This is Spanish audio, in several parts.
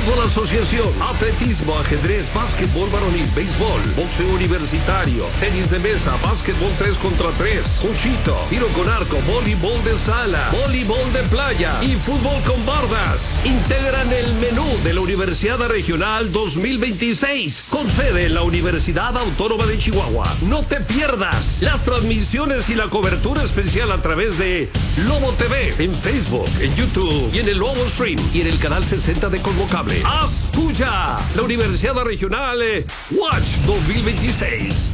fútbol asociación, atletismo, ajedrez, básquetbol varonil, béisbol, boxeo universitario, tenis de mesa, básquetbol 3 contra 3, cuchito, tiro con arco, voleibol de sala, voleibol de playa y fútbol con bardas. Integran el menú de la Universiada Regional 2026, con sede en la Universidad Autónoma de Chihuahua. No te pierdas las transmisiones y la cobertura especial a través de Lobo TV, en Facebook, en YouTube y en el Lobo Stream y en el canal 60 de Convocable. ¡Haz tuya la Universidad Regional Watch 2026!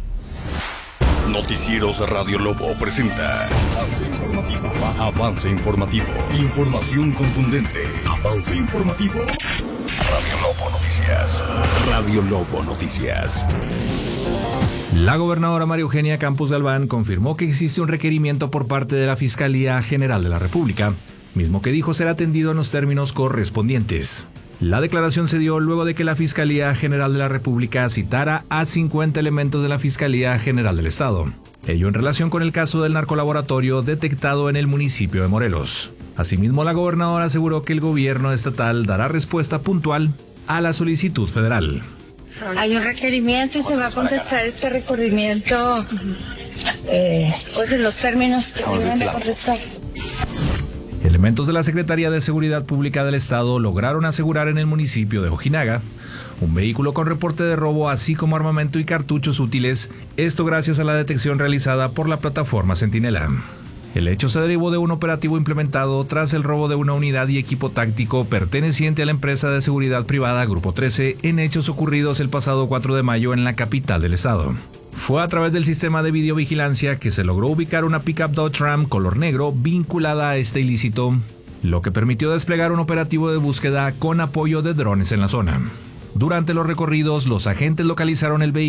Noticieros Radio Lobo presenta Avance Informativo. Avance Informativo. Información contundente. Avance Informativo. Radio Lobo Noticias. Radio Lobo Noticias. La gobernadora María Eugenia Campos Galván confirmó que existe un requerimiento por parte de la Fiscalía General de la República, mismo que dijo ser atendido en los términos correspondientes. La declaración se dio luego de que la Fiscalía General de la República citara a 50 elementos de la Fiscalía General del Estado, ello en relación con el caso del narcolaboratorio detectado en el municipio de Morelos. Asimismo, la gobernadora aseguró que el gobierno estatal dará respuesta puntual a la solicitud federal. Hay un requerimiento y se va a contestar este requerimiento pues en los términos que se deben de contestar. Elementos de la Secretaría de Seguridad Pública del Estado lograron asegurar en el municipio de Ojinaga un vehículo con reporte de robo, así como armamento y cartuchos útiles, esto gracias a la detección realizada por la plataforma Centinela. El hecho se derivó de un operativo implementado tras el robo de una unidad y equipo táctico perteneciente a la empresa de seguridad privada Grupo 13 en hechos ocurridos el pasado 4 de mayo en la capital del estado. Fue a través del sistema de videovigilancia que se logró ubicar una pickup Dodge Ram color negro vinculada a este ilícito, lo que permitió desplegar un operativo de búsqueda con apoyo de drones en la zona. Durante los recorridos, los agentes localizaron el vehículo